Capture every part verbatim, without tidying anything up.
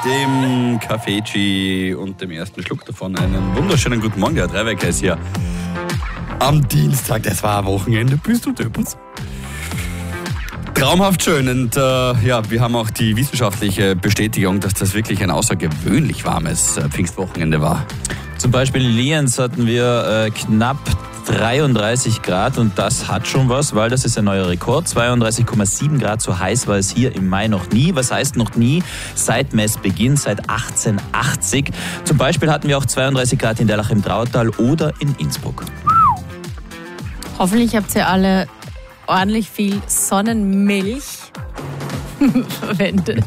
dem Kaffee und dem ersten Schluck davon. Einen wunderschönen guten Morgen, der Dreiwecker ist hier am Dienstag. Das war ein Wochenende, bist du deppert. Traumhaft schön und äh, ja, wir haben auch die wissenschaftliche Bestätigung, dass das wirklich ein außergewöhnlich warmes äh, Pfingstwochenende war. Zum Beispiel in Lienz hatten wir äh, knapp dreiunddreißig Grad und das hat schon was, weil das ist ein neuer Rekord. zweiunddreißig Komma sieben Grad, so heiß war es hier im Mai noch nie. Was heißt noch nie? Seit Messbeginn, seit achtzehnhundertachtzig. Zum Beispiel hatten wir auch zweiunddreißig Grad in Derlach im Trautal oder in Innsbruck. Hoffentlich habt ihr alle ordentlich viel Sonnenmilch verwendet.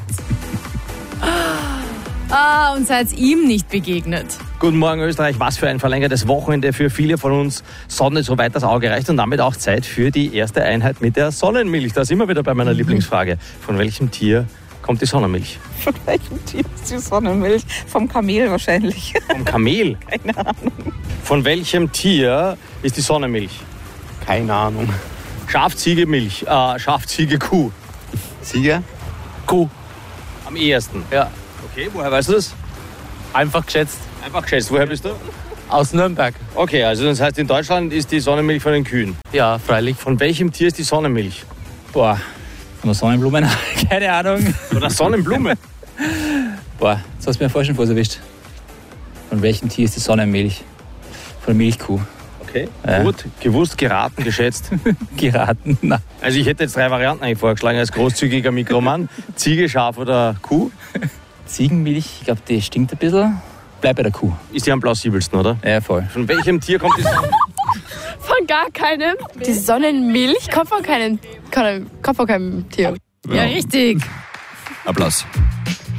Ah, und seid ihm nicht begegnet. Guten Morgen Österreich, was für ein verlängertes Wochenende für viele von uns. Sonne, soweit das Auge reicht und damit auch Zeit für die erste Einheit mit der Sonnenmilch. Da sind wir wieder bei meiner mhm. Lieblingsfrage. Von welchem Tier kommt die Sonnenmilch? Von welchem Tier ist die Sonnenmilch? Vom Kamel wahrscheinlich. Vom Kamel? Keine Ahnung. Von welchem Tier ist die Sonnenmilch? Keine Ahnung. Schaf, Ziege, Milch. Äh, Schaf, Ziege, Kuh. Ziege? Kuh. Am ehesten. Ja. Okay, woher weißt du das? Einfach geschätzt. Einfach geschätzt. Woher bist du? Aus Nürnberg. Okay, also das heißt, in Deutschland ist die Sonnenmilch von den Kühen. Ja, freilich. Von welchem Tier ist die Sonnenmilch? Boah, von der Sonnenblume? Keine Ahnung. Von der Sonnenblume? Boah, das hast du mir vorher schon erwischt. Von welchem Tier ist die Sonnenmilch? Von der Milchkuh. Okay, ja. Gut, gewusst, geraten, geschätzt. Geraten, na. Also ich hätte jetzt drei Varianten eigentlich vorgeschlagen als großzügiger Mikroman. Ziege, Schaf oder Kuh? Ziegenmilch, ich glaube, die stinkt ein bisschen. Bleib bei der Kuh. Ist die am plausibelsten, oder? Ja, voll. Von welchem Tier kommt die Sonne? Von gar keinem. Die Sonnenmilch kommt von keinem, keinem, kommt von keinem Tier. Ja, richtig. Applaus.